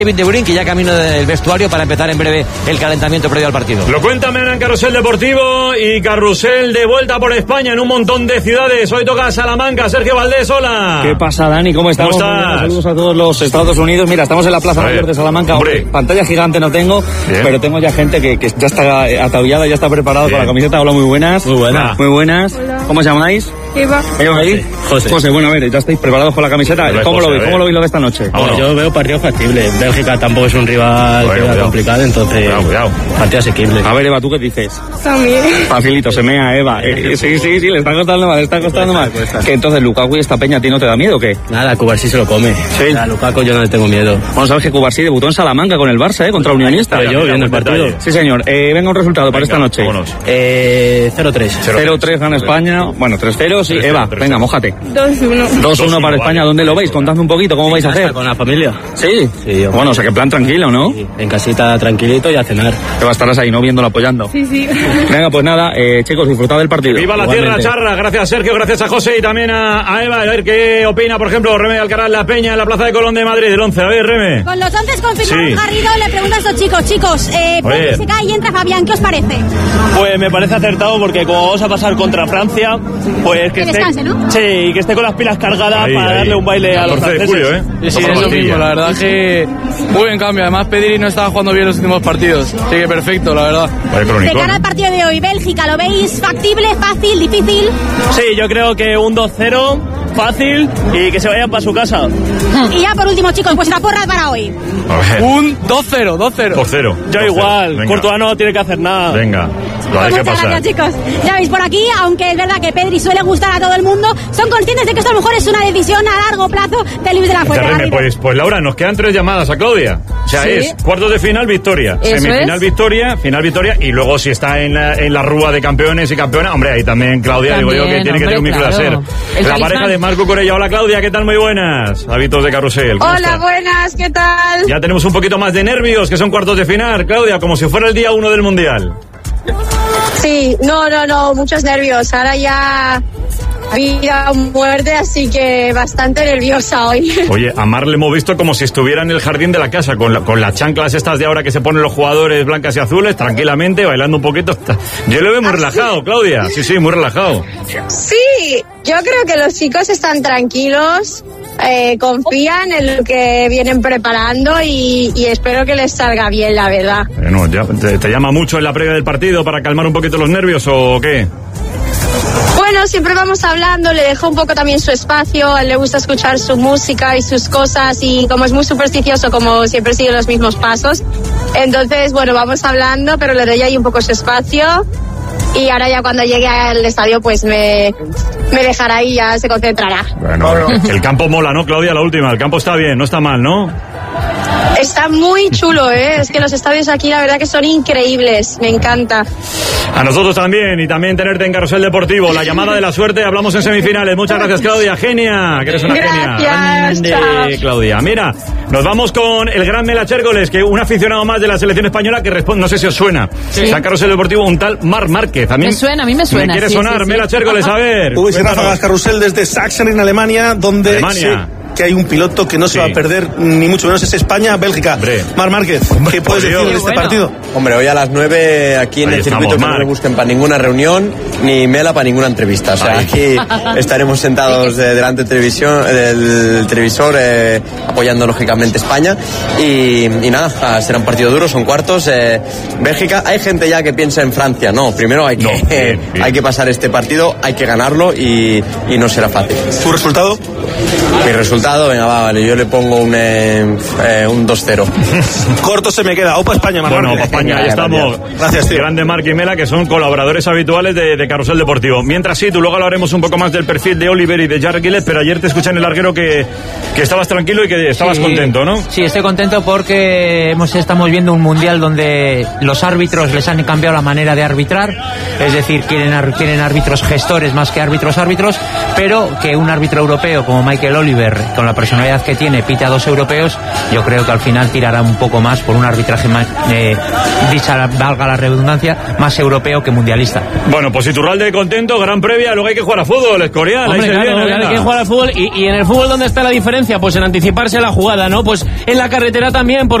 Kevin De Bruyne, que ya camino del vestuario para empezar en breve el calentamiento previo al partido. Lo cuenta Mena en Carrusel Deportivo y Carrusel de vuelta por España en un montón de ciudades. Hoy toca Salamanca. Sergio Valdés, hola. ¿Qué pasa, Dani? ¿Cómo estamos? ¿Cómo estás? Saludos a todos los Estados Unidos. Mira, estamos en la Plaza Mayor de Salamanca. Hombre. Pantalla gigante no tengo, pero tengo ya gente que ya está ataviada, ya está preparado con la camiseta. Hola, muy buenas. Muy buenas. Muy buenas. Hola. ¿Cómo os llamáis? Eva. José, bueno, a ver, ya estáis preparados con la camiseta. ¿Cómo lo veis lo de esta noche? Bueno, yo veo partido factible. Bélgica tampoco es un rival complicado, entonces partido asequible. A ver, Eva, ¿tú qué dices? También. Facilito, se mea, Eva. Sí, le está costando mal, Que entonces Lukaku y esta peña, ¿a ti no te da miedo o qué? Nada, Cubarsí se lo come. Sí. A Lukaku yo no le tengo miedo. Vamos a ver que Cubarsí debutó en Salamanca con el Barça, contra Unionista. Pero yo viendo el partido. Sí, señor. Venga un resultado para esta noche. 0-3. 0-3 gana España. Bueno, 3-0, sí. Eva, venga, mójate. 2-1 para España. ¿Dónde lo veis? Contadme un poquito, ¿cómo vais a hacer? Con la familia. Sí. Bueno, o sea que plan tranquilo, ¿no? Sí, en casita tranquilito y a cenar. Eva, estarás ahí, ¿no? Viéndolo, apoyando. Sí. Venga, pues nada, chicos, disfrutad del partido. Viva la tierra charra. Gracias, Sergio. Gracias a José y también a Eva. A ver qué opina, por ejemplo, Reme Alcaraz La Peña en la Plaza de Colón de Madrid, el 11. A ver, Reme. Con los 11 confirmados, Garrido, le pregunto a estos chicos, Pedri se cae y entra Fabián, ¿qué os parece? Pues me parece acertado porque como vamos a pasar contra Francia, pues que esté, descanse, ¿no? Sí, y que esté con las pilas cargadas para darle un baile a los franceses. De julio, Sí, es lo mismo, la verdad que muy buen cambio. Además, Pedri no estaba jugando bien los últimos partidos, así que perfecto, la verdad. De cara al partido de hoy, Bélgica, ¿lo veis factible, fácil, difícil? Sí, yo creo que un 2-0, fácil, y que se vayan para su casa. Y ya por último, chicos, vuestra porra para hoy. Un 2-0. 2-0. Yo igual, Courtois no tiene que hacer nada. Venga. Muchas gracias, chicos. Ya veis por aquí, aunque es verdad que Pedri suele gustar a todo el mundo, son conscientes de que esto a lo mejor es una decisión a largo plazo de Luis de la Fuente. Pues Laura, nos quedan 3 llamadas a Claudia. O sea, es cuartos de final, victoria. Semifinal, victoria. Final, victoria. Y luego si está en la rúa de campeones y campeonas, hombre, ahí también Claudia, digo yo, que tiene que tener un micro de hacer. La pareja de Marco Corella. Hola, Claudia, ¿qué tal? Muy buenas. Hábitos de Carrusel. Hola, buenas, ¿qué tal? Ya tenemos un poquito más de nervios, que son cuartos de final, Claudia, como si fuera el día 1 del Mundial. Sí, no, muchos nervios. Ahora ya vida o muerte, así que bastante nerviosa hoy. Oye, a Mar le hemos visto como si estuviera en el jardín de la casa, con las chanclas estas de ahora que se ponen los jugadores blancas y azules, tranquilamente, bailando un poquito. Yo lo veo muy relajado, Claudia. Sí, muy relajado. Sí, yo creo que los chicos están tranquilos, confían en lo que vienen preparando y espero que les salga bien, la verdad. Bueno, ya, ¿te llama mucho en la previa del partido para calmar un poquito los nervios o qué? Bueno, siempre vamos hablando, le dejo un poco también su espacio, a él le gusta escuchar su música y sus cosas y como es muy supersticioso, como siempre sigue los mismos pasos, entonces, bueno, vamos hablando, pero le doy ahí un poco su espacio y ahora ya cuando llegue al estadio pues me dejará y ya se concentrará. Bueno, el campo mola, ¿no, Claudia? La última, el campo está bien, no está mal, ¿no? Está muy chulo, es que los estadios aquí la verdad que son increíbles, me encanta. A nosotros también, y también tenerte en Carrusel Deportivo, la llamada de la suerte, hablamos en semifinales. Muchas gracias, Claudia, genia, que eres una genia. Gracias, Claudia. Mira, nos vamos con el gran Mela Chérgoles, que un aficionado más de la selección española que responde, no sé si os suena, está en Carrusel Deportivo un tal Marc Márquez. A mí me suena. ¿Me quiere sonar? Mela Chérgoles, a ver. Uy, Ráfagas Carrusel desde Sachsen en Alemania, donde que hay un piloto que no se va a perder, ni mucho menos, es España-Bélgica. Marc Márquez, ¿qué puedes decir de este partido? Hombre, hoy a las 9 aquí en el circuito, que no me busquen para ninguna reunión, ni Mela para ninguna entrevista. O sea, aquí estaremos sentados delante del televisor, apoyando lógicamente España. Y nada, será un partido duro, son cuartos. Bélgica, hay gente ya que piensa en Francia. No, primero hay que pasar este partido, hay que ganarlo y no será fácil. ¿Tu resultado? Mi resultado, venga, vale, yo le pongo un 2-0. Corto se me queda. Opa España, Marc. Bueno, Opa España, ahí estamos. Gracias, tío. Grande Marc y Mela, que son colaboradores habituales de Carrusel Deportivo. Mientras sí, luego hablaremos un poco más del perfil de Oliver y de Jarred Gillett, pero ayer te escuché en el larguero que estabas tranquilo y que estabas contento, ¿no? Sí, estoy contento porque estamos viendo un mundial donde los árbitros les han cambiado la manera de arbitrar, es decir, quieren árbitros gestores más que árbitros, pero que un árbitro europeo como Michael Oliver Oliver, con la personalidad que tiene, pite a 2 europeos, yo creo que al final tirará un poco más por un arbitraje más, dicha valga la redundancia, más europeo que mundialista. Bueno, pues Iturralde contento, gran previa, luego hay que jugar a fútbol, Escorial. Hombre, claro, hay que jugar al fútbol y en el fútbol, ¿dónde está la diferencia? Pues en anticiparse a la jugada, ¿no? Pues en la carretera también, porque